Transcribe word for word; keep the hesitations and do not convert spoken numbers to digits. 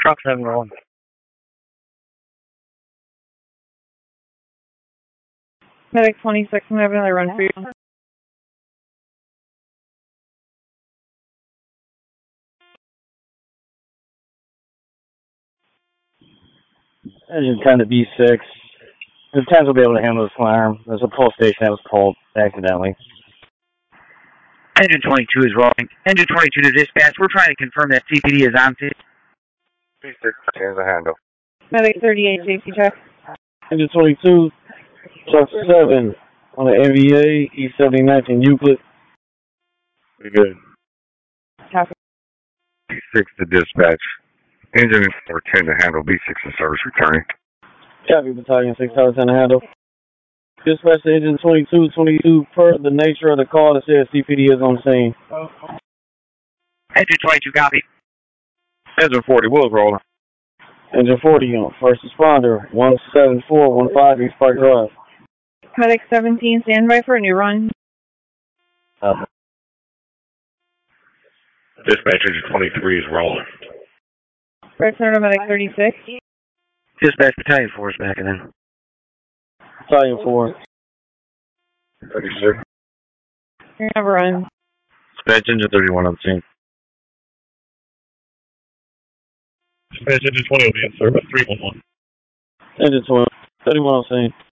Truck seven one. Medic twenty-six, I'm having another run for you. Engine ten to B six. The tens will be able to handle this alarm. There's a pull station that was pulled accidentally. Engine twenty-two is rolling. Engine twenty-two to dispatch. We're trying to confirm that C P D is on scene. B six, change the handle. Medic thirty-eight, safety check. Engine twenty-two, truck seven on the A V A, E seventy-nine in Euclid. We good. Copy. B six to dispatch. Engine four ten to handle. B six in service returning. Copy, Battalion six hours in the handle. Dispatch to engine twenty-two, twenty-two, per the nature of the call that says C P D is on scene. Engine twenty-two, copy. Engine forty, Will's rolling. Engine forty, on first responder, one seven four one five East Park Drive. Medic seventeen, stand by for a new run. Uh, Dispatch engine twenty-three is rolling. Red Center Medic thirty-six. Dispatch battalion four is back in then. Battalion four. thirty-six. You're gonna run. Dispatch engine thirty-one on scene. Dispatch engine twenty will be in service. three one one. Engine twenty, thirty-one on scene.